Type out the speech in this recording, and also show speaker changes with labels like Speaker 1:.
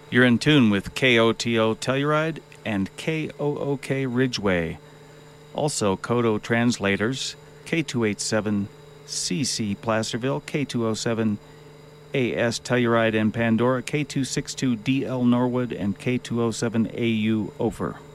Speaker 1: You're in tune with KOTO Telluride and KOOK Ridgeway. Also, Kodo translators K287CC Placerville, K207 AS Telluride and Pandora, K262DL Norwood, and K207AU Ophir.